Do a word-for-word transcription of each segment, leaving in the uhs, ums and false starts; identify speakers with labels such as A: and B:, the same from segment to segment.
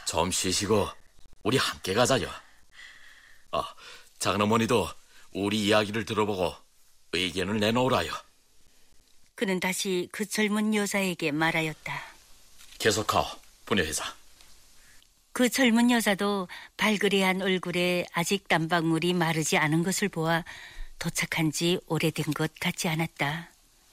A: 좀 쉬시고 우리 함께 가자요. 아, 작은어머니도 우리 이야기를 들어보고 의견을 내놓으라요.
B: 그는 다시 그 젊은 여자에게 말하였다.
A: 계속하오, 부녀회장.
B: 그 젊은 여자도 발그레한 얼굴에 아직 땀방울이 마르지 않은 것을 보아 도착한 지 오래된 것 같지 않았다.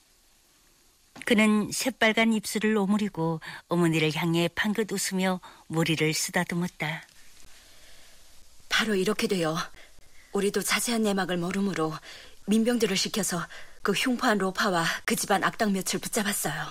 B: 그는 새빨간 입술을 오므리고 어머니를 향해 방긋 웃으며 머리를 쓰다듬었다.
C: 바로 이렇게 되어 우리도 자세한 내막을 모르므로 민병들을 시켜서 그 흉포한 로파와 그 집안 악당 몇을 붙잡았어요.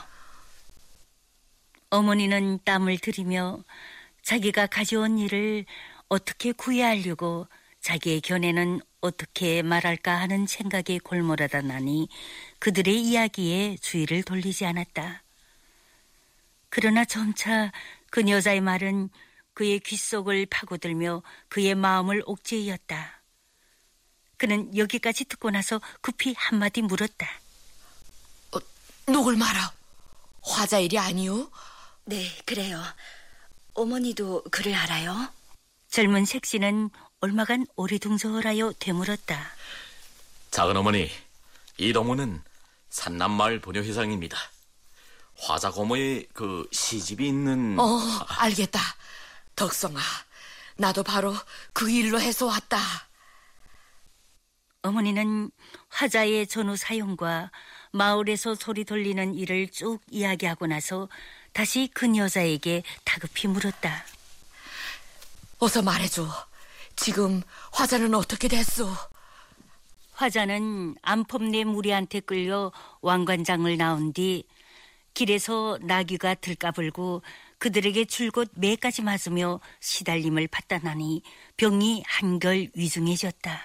B: 어머니는 땀을 들이며 자기가 가져온 일을 어떻게 구애하려고 자기의 견해는 어떻게 말할까 하는 생각에 골몰하다 나니 그들의 이야기에 주의를 돌리지 않았다. 그러나 점차 그 여자의 말은 그의 귓속을 파고들며 그의 마음을 옥죄이었다. 그는 여기까지 듣고 나서 급히 한마디 물었다.
D: 어, 누굴 말아? 화자 일이 아니오?
C: 네, 그래요. 어머니도 그를 알아요?
B: 젊은 색시는 얼마간 오리둥절하여 되물었다.
A: 작은어머니, 이 동무는 산남마을 부녀회장입니다. 화자 고모의 그 시집이 있는...
D: 어, 알겠다. 덕성아, 나도 바로 그 일로 해서 왔다.
B: 어머니는 화자의 전후 사용과 마을에서 소리 돌리는 일을 쭉 이야기하고 나서 다시 그 여자에게 다급히 물었다.
D: 어서 말해줘. 지금 화자는 어떻게 됐소?
B: 화자는 안펌네 무리한테 끌려 왕관장을 나온 뒤 길에서 나귀가 들까불고 그들에게 줄곧 매까지 맞으며 시달림을 받다 나니 병이 한결 위중해졌다.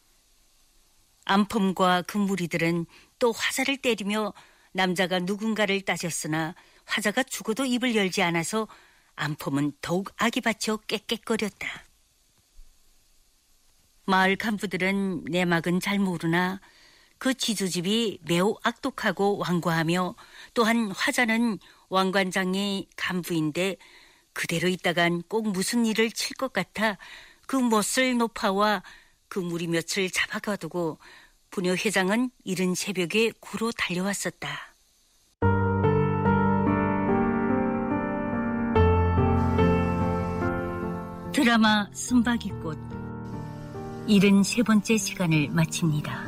B: 안펌과 그 무리들은 또 화자를 때리며 남자가 누군가를 따졌으나 화자가 죽어도 입을 열지 않아서 안펌은 더욱 악이 받쳐 깨깨거렸다. 마을 간부들은 내막은 잘 모르나 그 지주집이 매우 악독하고 완고하며 또한 화자는 왕관장의 간부인데 그대로 있다간 꼭 무슨 일을 칠 것 같아 그 못쓸 노파와 그 무리 몇을 잡아가두고 부녀회장은 이른 새벽에 구로 달려왔었다. 드라마 쓴바귀꽃 일흔 세 번째 시간을 마칩니다.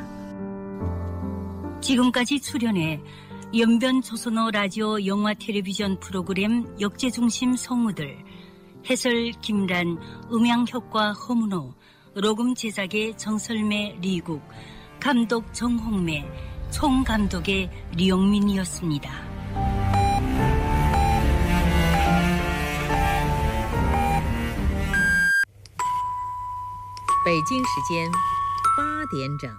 B: 지금까지 출연해 연변 조선어 라디오 영화 텔레비전 프로그램 역제중심 성우들 해설 김란, 음향효과 허문호, 녹음 제작의 정설매 리국, 감독 정홍매, 총감독의 리영민이었습니다.
E: 北京时间八点整。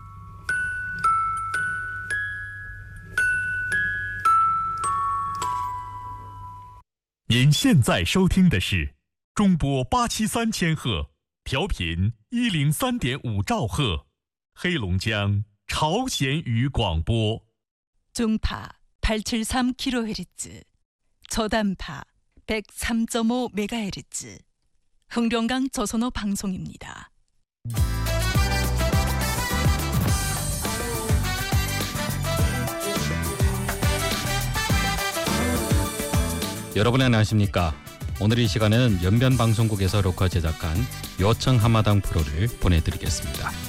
F: 您现在收听的是中波八七三千赫，调频一零三点五兆赫，黑龙江朝鲜语广播。
G: 중파 팔백칠십삼 킬로헤르츠, 저단파 백삼 점 오 메가헤르츠, 흥룡강 조선어 방송입니다.
H: 여러분 안녕하십니까? 오늘 이 시간에는 연변방송국에서 녹화 제작한 요청 한마당 프로를 보내드리겠습니다.